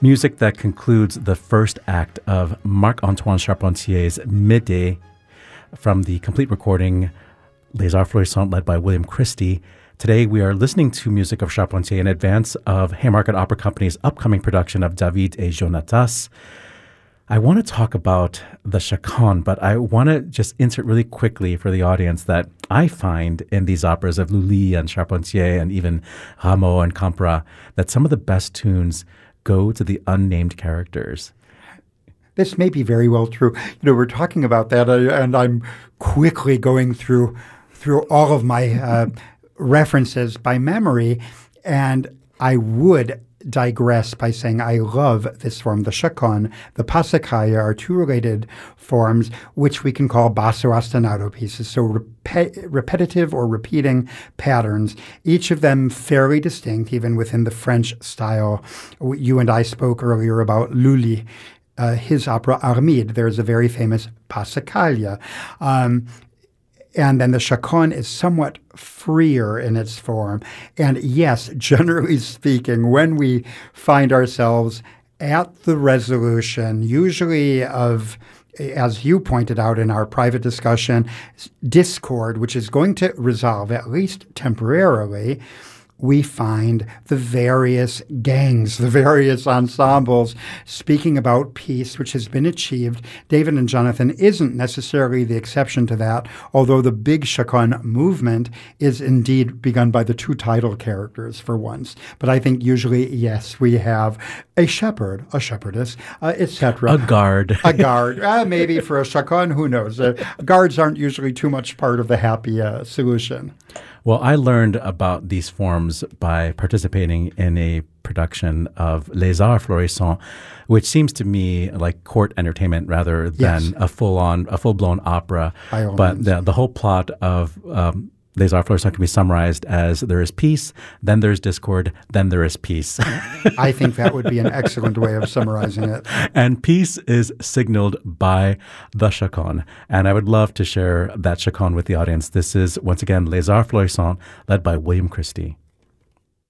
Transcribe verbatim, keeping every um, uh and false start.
Music that concludes the first act of Marc-Antoine Charpentier's Médée from the complete recording Les Arts Florissants, led by William Christie. Today we are listening to music of Charpentier in advance of Haymarket Opera Company's upcoming production of David et Jonatas. I want to talk about the chaconne, but I want to just insert really quickly for the audience that I find in these operas of Lully and Charpentier and even Rameau and Campra that some of the best tunes go to the unnamed characters. This may be very well true. You know, we're talking about that, uh, and I'm quickly going through through all of my uh, references by memory, and I would digress by saying I love this form. The chaconne, the passacalle are two related forms which we can call basso ostinato pieces, so rep- repetitive or repeating patterns, each of them fairly distinct even within the French style. You and I spoke earlier about Lully, uh, his opera Armide. There's a very famous passacalle. Um, And then the chaconne is somewhat freer in its form. And yes, generally speaking, when we find ourselves at the resolution, usually of, as you pointed out in our private discussion, discord, which is going to resolve, at least temporarily, we find the various gangs, the various ensembles speaking about peace, which has been achieved. David and Jonathan isn't necessarily the exception to that, although the big chaconne movement is indeed begun by the two title characters for once. But I think usually, yes, we have a shepherd, a shepherdess, uh, et cetera. A guard. a guard. Uh, maybe for a chaconne, who knows? Uh, guards aren't usually too much part of the happy uh, solution. Well, I learned about these forms by participating in a production of Les Arts Florissants, which seems to me like court entertainment rather than yes. a full-on, a full-blown opera. By all but means. the, the whole plot of um, Les Arts Florissants can be summarized as there is peace, then there's discord, then there is peace. I think that would be an excellent way of summarizing it. And peace is signaled by the chaconne. And I would love to share that chaconne with the audience. This is, once again, Les Arts Florissants, led by William Christie.